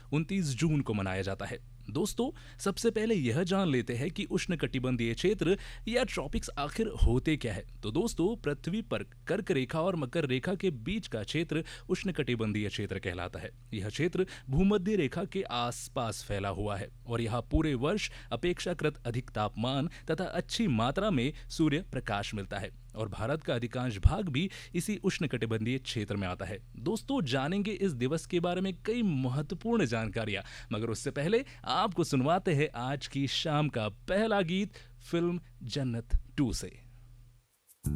29 जून को मनाया जाता है। दोस्तों, सबसे पहले यह जान लेते हैं कि उष्णकटिबंधीय क्षेत्र या ट्रॉपिक्स आखिर होते क्या है। तो दोस्तों, पृथ्वी पर कर्क रेखा और मकर रेखा के बीच का क्षेत्र उष्णकटिबंधीय क्षेत्र कहलाता है। यह क्षेत्र भूमध्य रेखा के आसपास फैला हुआ है और यहाँ पूरे वर्ष अपेक्षाकृत अधिक तापमान तथा अच्छी मात्रा में सूर्य प्रकाश मिलता है और भारत का अधिकांश भाग भी इसी उष्णकटिबंधीय क्षेत्र में आता है। दोस्तों, जानेंगे इस दिवस के बारे में कई महत्वपूर्ण जानकारियां, मगर उससे पहले आपको सुनवाते हैं आज की शाम का पहला गीत फिल्म जन्नत 2 से।